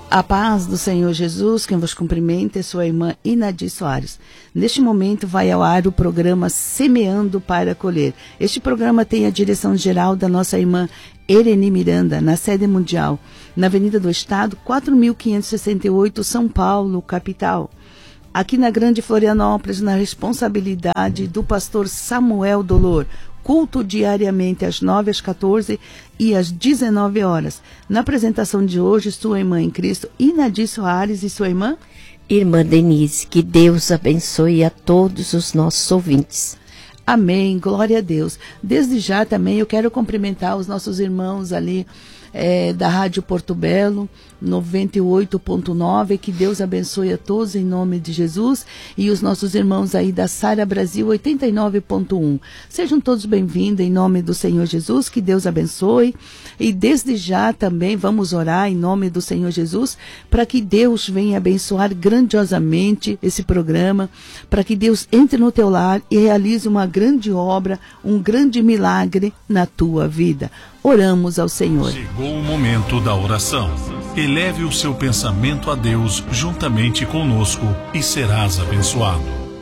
A paz do Senhor Jesus, quem vos cumprimenta é sua irmã Inadi Soares. Neste momento vai ao ar o programa Semeando para Colher. Este programa tem a direção geral da nossa irmã Ereni Miranda, na sede mundial, na Avenida do Estado, 4.568, São Paulo, capital. Aqui na Grande Florianópolis, na responsabilidade do pastor Samuel Dolor. Culto diariamente às 9, às 14 e às 19 horas. Na apresentação de hoje, sua irmã em Cristo, Inadi Soares, e sua irmã? Irmã Denise, que Deus abençoe a todos os nossos ouvintes. Amém, glória a Deus. Desde já também eu quero cumprimentar os nossos irmãos ali da Rádio Porto Belo, 98.9, que Deus abençoe a todos em nome de Jesus, e os nossos irmãos aí da Sara Brasil, 89.1. Sejam todos bem-vindos em nome do Senhor Jesus, que Deus abençoe, e desde já também vamos orar em nome do Senhor Jesus, para que Deus venha abençoar grandiosamente esse programa, para que Deus entre no teu lar e realize uma grande obra, um grande milagre na tua vida. Oramos ao Senhor. Chegou o momento da oração. Eleve o seu pensamento a Deus juntamente conosco e serás abençoado.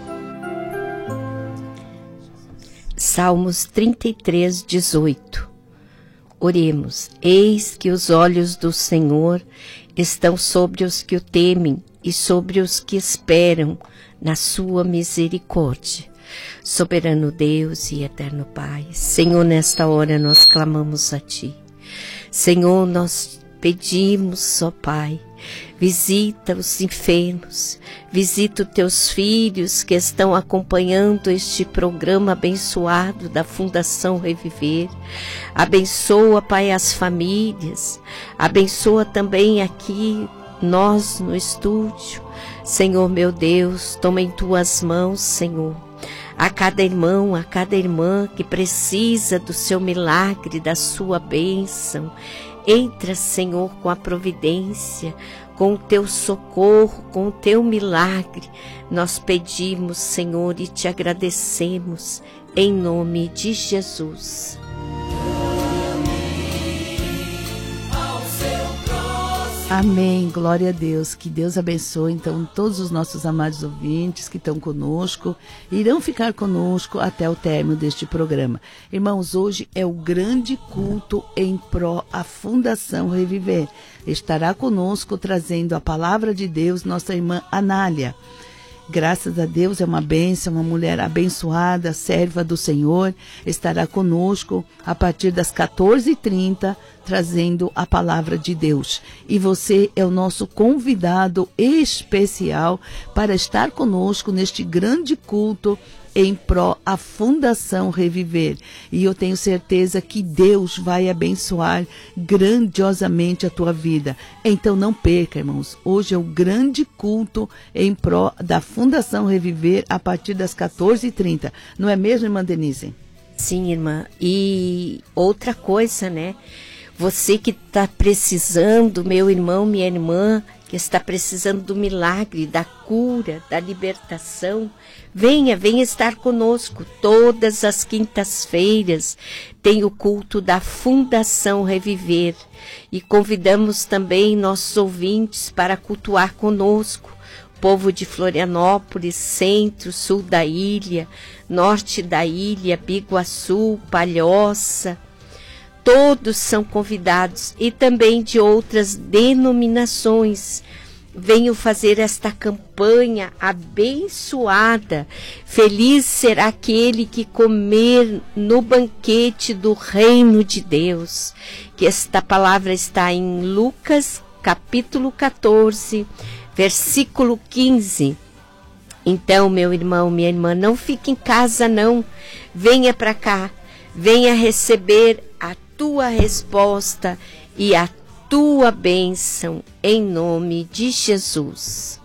Salmos 33, 18. Oremos. Eis que os olhos do Senhor estão sobre os que o temem e sobre os que esperam na sua misericórdia. Soberano Deus e eterno Pai, Senhor, nesta hora nós clamamos a Ti. Senhor, nós pedimos, ó Pai, visita os enfermos, visita os Teus filhos que estão acompanhando este programa abençoado da Fundação Reviver. Abençoa, Pai, as famílias, abençoa também aqui nós no estúdio. Senhor, meu Deus, toma em Tuas mãos, Senhor, a cada irmão, a cada irmã que precisa do Seu milagre, da Sua bênção. Entra, Senhor, com a providência, com o Teu socorro, com o Teu milagre. Nós pedimos, Senhor, e Te agradecemos, em nome de Jesus. Amém, glória a Deus, que Deus abençoe então todos os nossos amados ouvintes que estão conosco, irão ficar conosco até o término deste programa. Irmãos, hoje é o grande culto em pró à Fundação Reviver. Estará conosco trazendo a palavra de Deus nossa irmã Anália. Graças a Deus, é uma bênção, uma mulher abençoada, serva do Senhor, estará conosco a partir das 14h30, trazendo a palavra de Deus. E você é o nosso convidado especial para estar conosco neste grande culto em pró à Fundação Reviver. E eu tenho certeza que Deus vai abençoar grandiosamente a tua vida. Então não perca, irmãos. Hoje é o grande culto em pró da Fundação Reviver a partir das 14h30. Não é mesmo, irmã Denise? Sim, irmã. E outra coisa, né? Você que está precisando, meu irmão, minha irmã, que está precisando do milagre, da cura, da libertação, venha estar conosco. Todas as quintas-feiras tem o culto da Fundação Reviver. E convidamos também nossos ouvintes para cultuar conosco. Povo de Florianópolis, centro, sul da ilha, norte da ilha, Biguaçu, Palhoça. Todos são convidados, e também de outras denominações. Venham fazer esta campanha abençoada. Feliz será aquele que comer no banquete do reino de Deus. Que esta palavra está em Lucas, capítulo 14, versículo 15. Então, meu irmão, minha irmã, não fique em casa, não. Venha para cá. Venha receber a tua resposta e a tua bênção, em nome de Jesus.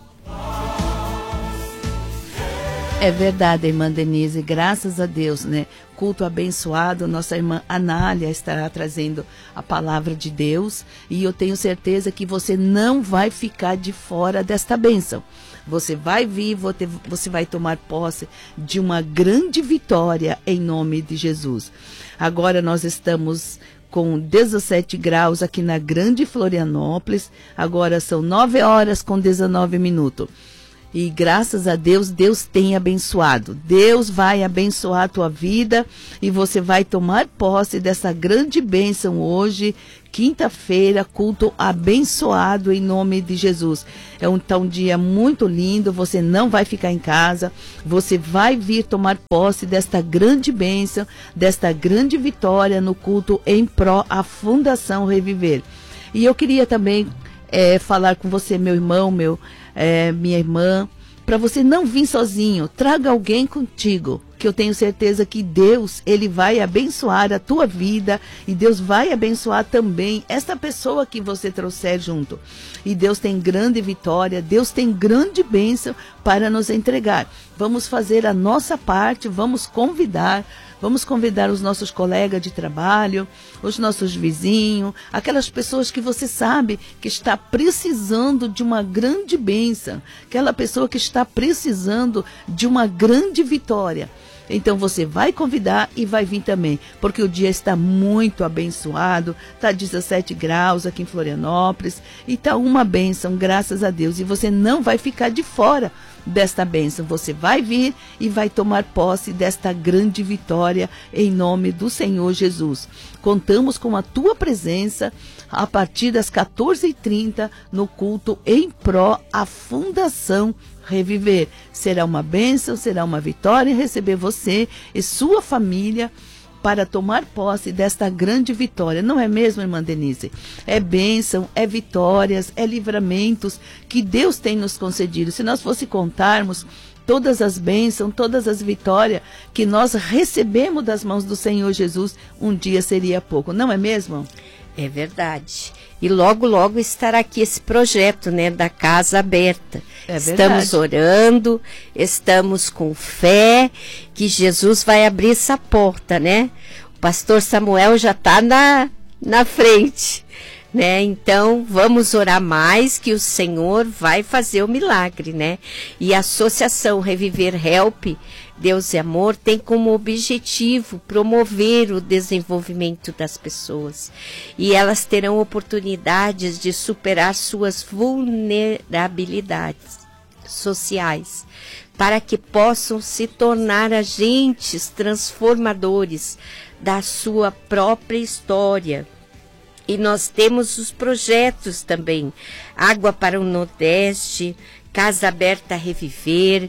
É verdade, irmã Denise, graças a Deus, né? Culto abençoado, nossa irmã Anália estará trazendo a palavra de Deus, e eu tenho certeza que você não vai ficar de fora desta bênção. Você vai vir, você vai tomar posse de uma grande vitória em nome de Jesus. Agora nós estamos com 17 graus aqui na Grande Florianópolis. Agora são 9 horas com 19 minutos. E graças a Deus, Deus tem abençoado. Deus vai abençoar a tua vida e você vai tomar posse dessa grande bênção hoje, quinta-feira, culto abençoado em nome de Jesus. É um dia muito lindo, você não vai ficar em casa, você vai vir tomar posse desta grande bênção, desta grande vitória no culto em pró à Fundação Reviver. E eu queria também falar com você, meu irmão, minha irmã, para você não vir sozinho, traga alguém contigo, que eu tenho certeza que Deus, Ele vai abençoar a tua vida e Deus vai abençoar também essa pessoa que você trouxer junto. E Deus tem grande vitória, Deus tem grande bênção para nos entregar. Vamos fazer a nossa parte, vamos convidar os nossos colegas de trabalho, os nossos vizinhos, aquelas pessoas que você sabe que está precisando de uma grande bênção, aquela pessoa que está precisando de uma grande vitória. Então você vai convidar e vai vir também, porque o dia está muito abençoado, está 17 graus aqui em Florianópolis, e está uma bênção, graças a Deus, e você não vai ficar de fora desta bênção, você vai vir e vai tomar posse desta grande vitória em nome do Senhor Jesus. Contamos com a tua presença a partir das 14h30 no culto em pró à Fundação Reviver. Será uma bênção, será uma vitória receber você e sua família para tomar posse desta grande vitória. Não é mesmo, irmã Denise? É bênção, é vitórias, é livramentos que Deus tem nos concedido. Se nós fosse contarmos todas as bênçãos, todas as vitórias que nós recebemos das mãos do Senhor Jesus, um dia seria pouco. Não é mesmo? É verdade. E logo, logo estará aqui esse projeto, né, da Casa Aberta. É verdade. Estamos orando, estamos com fé que Jesus vai abrir essa porta, né? O pastor Samuel já está na frente, né? Então, vamos orar mais que o Senhor vai fazer o milagre, né? E a Associação Reviver Help, Deus e Amor, tem como objetivo promover o desenvolvimento das pessoas. E elas terão oportunidades de superar suas vulnerabilidades sociais, para que possam se tornar agentes transformadores da sua própria história. E nós temos os projetos também, Água para o Nordeste, Casa Aberta Reviver,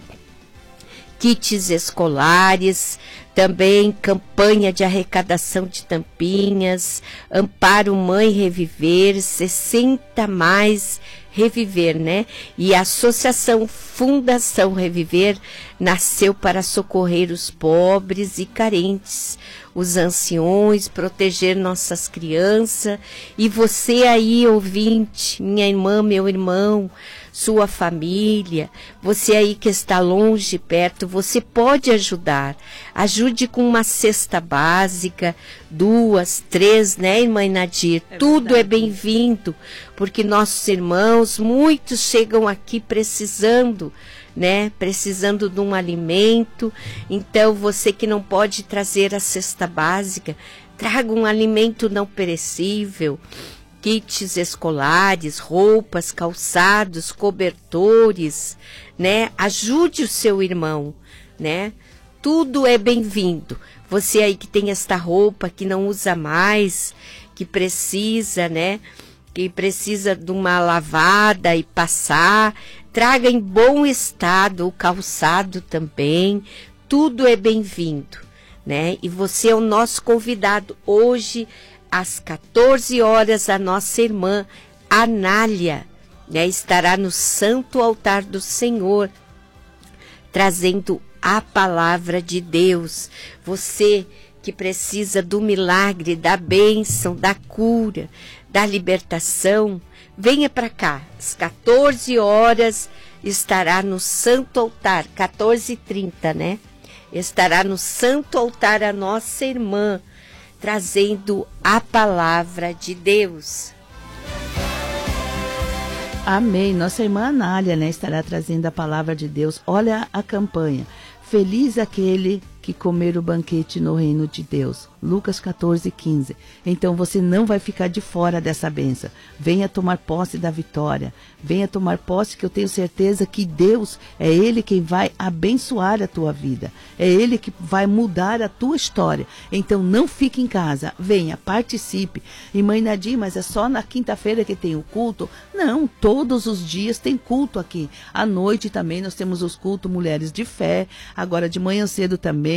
kits escolares, também campanha de arrecadação de tampinhas, Amparo Mãe Reviver, 60 mais Reviver, né? E a Associação Fundação Reviver nasceu para socorrer os pobres e carentes, os anciões, proteger nossas crianças. E você aí, ouvinte, minha irmã, meu irmão, sua família, você aí que está longe, perto, você pode ajudar. Ajude com uma cesta básica, 2, 3, né, irmã Nadir? Tudo é bem-vindo, porque nossos irmãos, muitos chegam aqui precisando, né, precisando de um alimento. Então, você que não pode trazer a cesta básica, traga um alimento não perecível, kits escolares, roupas, calçados, cobertores, né? Ajude o seu irmão, né? Tudo é bem-vindo. Você aí que tem esta roupa, que não usa mais, que precisa, né? Que precisa de uma lavada e passar, traga em bom estado o calçado também. Tudo é bem-vindo, né? E você é o nosso convidado hoje, às 14 horas, a nossa irmã Anália, né, estará no Santo Altar do Senhor, trazendo a palavra de Deus. Você que precisa do milagre, da bênção, da cura, da libertação, venha para cá. Às 14 horas estará no Santo Altar, 14h30, né? Estará no Santo Altar a nossa irmã, trazendo a palavra de Deus. Amém. Nossa irmã Anália, né, estará trazendo a palavra de Deus. Olha a campanha. Feliz aquele que comer o banquete no reino de Deus. Lucas 14:15. Então você não vai ficar de fora dessa bênção. Venha tomar posse da vitória. Venha tomar posse, que eu tenho certeza que Deus é Ele quem vai abençoar a tua vida. É Ele que vai mudar a tua história. Então não fique em casa. Venha, participe. E mãe Nadir, mas é só na quinta-feira que tem o culto? Não, todos os dias tem culto aqui. À noite também nós temos os cultos Mulheres de Fé. Agora de manhã cedo também.